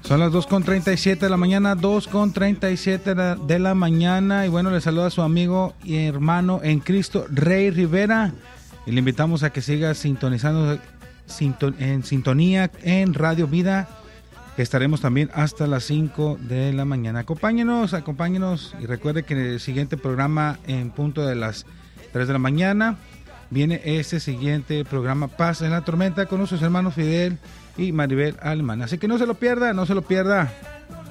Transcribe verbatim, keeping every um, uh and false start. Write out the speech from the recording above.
Son las dos con treinta y siete de la mañana, dos con treinta y siete de la mañana. Y bueno, le saluda a su amigo y hermano en Cristo, Rey Rivera. Y le invitamos a que siga sintonizando en sintonía en Radio Vida, que estaremos también hasta las cinco de la mañana. Acompáñenos, acompáñenos y recuerde que en el siguiente programa, en punto de las tres de la mañana, viene este siguiente programa, Paz en la Tormenta, con nuestros hermanos Fidel y Maribel Alemán. Así que no se lo pierda, no se lo pierda.